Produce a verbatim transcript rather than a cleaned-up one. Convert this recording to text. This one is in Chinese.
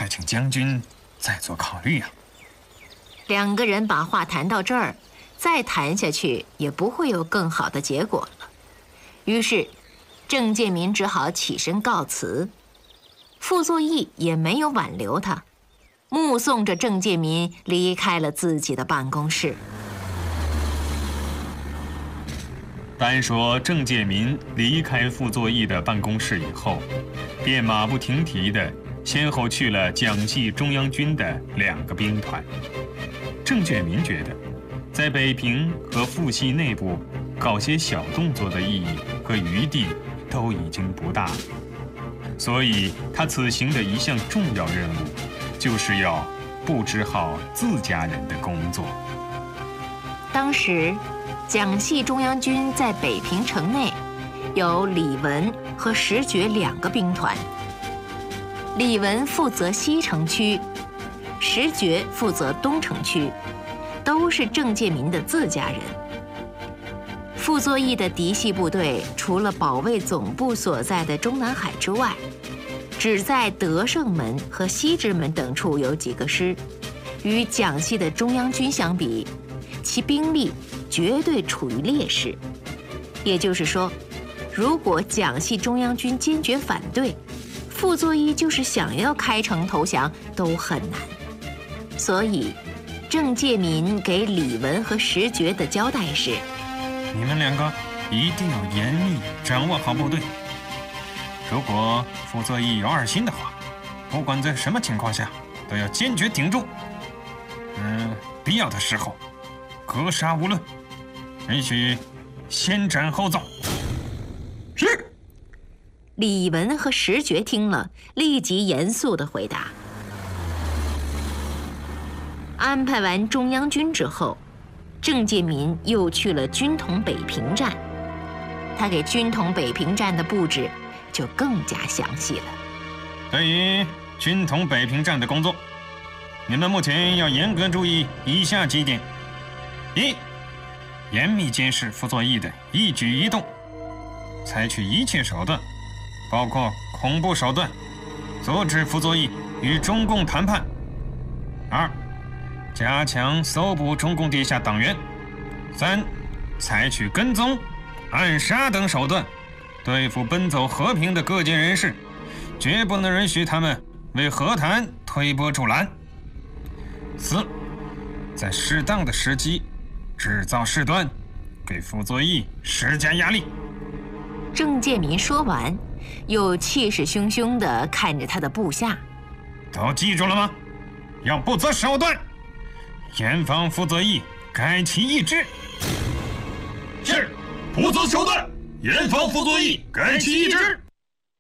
还请将军再做考虑啊。 两个人把话谈到这儿，再谈下去也不会有更好的结果了。于是，郑介民只好起身告辞。傅作义也没有挽留他，目送着郑介民离开了自己的办公室。 单说郑介民离开傅作义的办公室以后，便马不停蹄地先后去了蒋系中央军的两个兵团。郑介民觉得，在北平和傅系内部搞些小动作的意义和余地都已经不大了，所以他此行的一项重要任务，就是要布置好自家人的工作。 当时，蒋系中央军在北平城内有李文和石觉两个兵团，李文负责西城区，石觉负责东城区，都是郑介民的自家人。傅作义的嫡系部队除了保卫总部所在的中南海之外，只在德胜门和西直门等处有几个师，与蒋系的中央军相比，其兵力绝对处于劣势。也就是说，如果蒋系中央军坚决反对，傅作义就是想要开城投降都很难。所以，郑介民给李文和石觉的交代是： 你们两个一定要严密掌握好部队。如果傅作义有二心的话，不管在什么情况下，都要坚决顶住。嗯，必要的时候，格杀勿论，允许先斩后奏。 是。 李文和石觉听了，立即严肃地回答。安排完中央军之后，郑介民又去了军统北平站。他给军统北平站的布置就更加详细了。 对于军统北平站的工作，你们目前要严格注意以下几点：一、严密监视傅作义的一举一动，采取一切手段，包括恐怖手段，阻止傅作义与中共谈判。二、加强搜捕中共地下党员。三、采取跟踪、暗杀等手段，对付奔走和平的各界人士，绝不能允许他们为和谈推波助澜。四、在适当的时机制造事端，给傅作义施加压力。 郑介民说完，又气势汹汹地看着他的部下： 都记住了吗？要不择手段，严防傅作义改其意志。 是，不择手段，严防傅作义改其意志。